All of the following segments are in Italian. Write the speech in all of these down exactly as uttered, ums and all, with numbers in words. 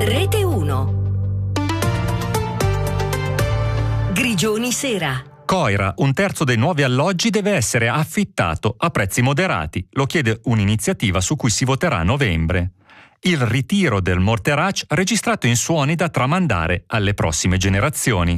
Rete uno. Grigioni Sera. Coira, un terzo dei nuovi alloggi deve essere affittato a prezzi moderati. Lo chiede un'iniziativa su cui si voterà a novembre. Il ritiro del morterace registrato in suoni da tramandare alle prossime generazioni.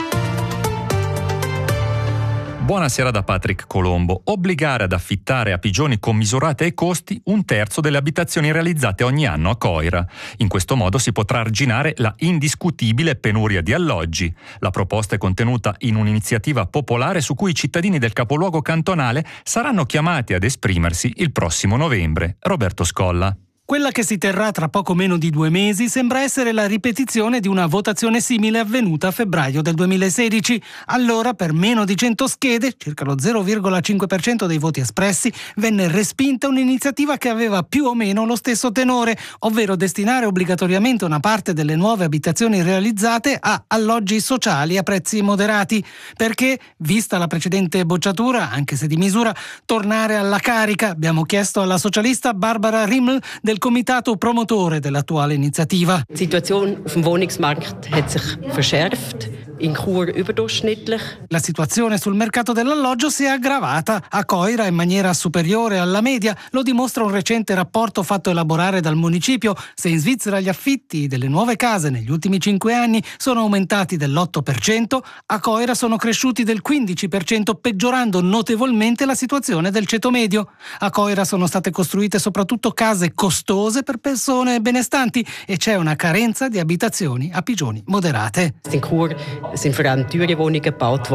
Buonasera da Patrick Colombo. Obbligare ad affittare a pigioni commisurate ai costi un terzo delle abitazioni realizzate ogni anno a Coira. In questo modo si potrà arginare la indiscutibile penuria di alloggi. La proposta è contenuta in un'iniziativa popolare su cui i cittadini del capoluogo cantonale saranno chiamati ad esprimersi il prossimo novembre. Roberto Scolla. Quella che si terrà tra poco meno di due mesi sembra essere la ripetizione di una votazione simile avvenuta a febbraio del duemilasedici. Allora, per meno di cento schede, circa lo zero virgola cinque per cento dei voti espressi, venne respinta un'iniziativa che aveva più o meno lo stesso tenore, ovvero destinare obbligatoriamente una parte delle nuove abitazioni realizzate a alloggi sociali a prezzi moderati. Perché, vista la precedente bocciatura, anche se di misura, tornare alla carica? Abbiamo chiesto alla socialista Barbara Rimmel del comitato promotore dell'attuale iniziativa. Die Situation auf dem Wohnungsmarkt hat sich verschärft. In Chur überdurchschnittlich. La situazione sul mercato dell'alloggio si è aggravata a Coira in maniera superiore alla media, lo dimostra un recente rapporto fatto elaborare dal municipio. Se in Svizzera gli affitti delle nuove case negli ultimi cinque anni sono aumentati dell'otto per cento, a Coira sono cresciuti del quindici per cento, peggiorando notevolmente la situazione del ceto medio. A Coira sono state costruite soprattutto case costose per persone benestanti e c'è una carenza di abitazioni a pigioni moderate. In Chur sind vor allem teure Wohnungen gebaut worden.